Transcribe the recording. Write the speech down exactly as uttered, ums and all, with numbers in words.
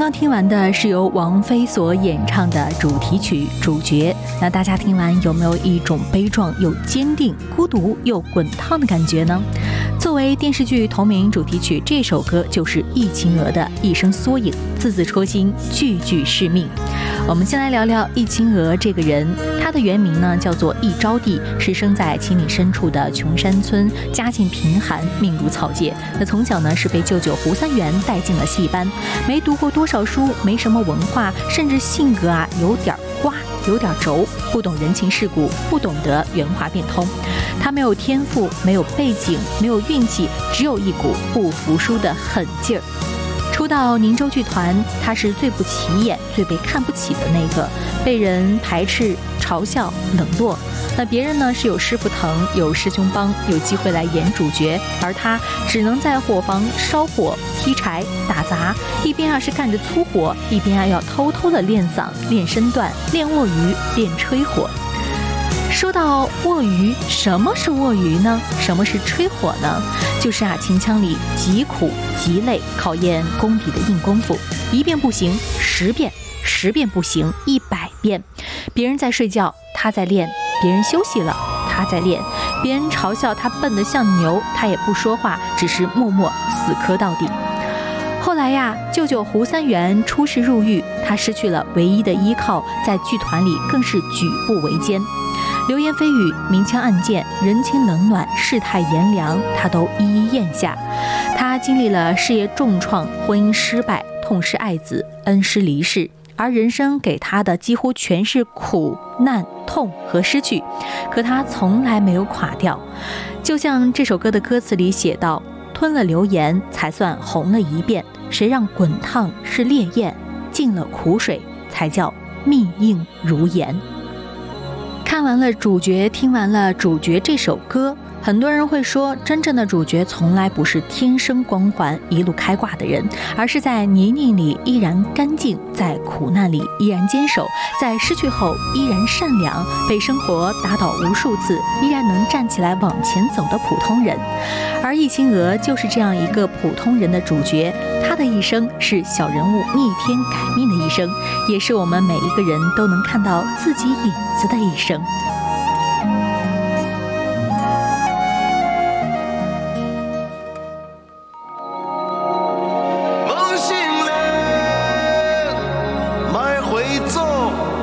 刚听完的是由王菲所演唱的主题曲《主角》，那大家听完有没有一种悲壮又坚定、孤独又滚烫的感觉呢？作为电视剧同名主题曲，这首歌就是易秦娥的一生缩影，字字戳心，句句是命。我们先来聊聊易秦娥这个人，她的原名呢叫做易招娣，是生在秦岭深处的穷山村，家境贫寒，命如草芥。那从小呢是被舅舅胡三元带进了戏班，没读过多少书，没什么文化，甚至性格啊有点瓜，有点轴，不懂人情世故，不懂得圆滑变通。他没有天赋，没有背景，没有运气，只有一股不服输的狠劲儿。初到宁州剧团，他是最不起眼、最被看不起的那个，被人排斥、嘲笑、冷落。那别人呢是有师傅疼，有师兄帮，有机会来演主角，而他只能在伙房烧火、劈柴、打杂，一边啊是干着粗活，一边啊要偷偷的练嗓、练身段、练卧鱼、练吹火。说到卧鱼，什么是卧鱼呢？什么是吹火呢？就是啊，秦腔里极苦极累，考验功底的硬功夫，一遍不行，十遍；十遍不行，一百遍。别人在睡觉，他在练；别人休息了，他在练；别人嘲笑他笨得像牛，他也不说话，只是默默死磕到底。后来呀，舅舅胡三元出事入狱，他失去了唯一的依靠，在剧团里更是举步维艰。流言蜚语、明枪暗箭、人情冷暖、世态炎凉，他都一一咽下。他经历了事业重创、婚姻失败、痛失爱子、恩师离世，而人生给他的几乎全是苦难、痛和失去，可他从来没有垮掉。就像这首歌的歌词里写道：吞了流言，才算红了一遍，谁让滚烫是烈焰，进了苦水，才叫命硬如盐。看完了主角，听完了主角这首歌，很多人会说，真正的主角从来不是天生光环一路开挂的人，而是在泥泞里依然干净，在苦难里依然坚守，在失去后依然善良，被生活打倒无数次依然能站起来往前走的普通人。而易秦娥就是这样一个普通人的主角，她的一生是小人物逆天改命的一生，也是我们每一个人都能看到自己影子的一生。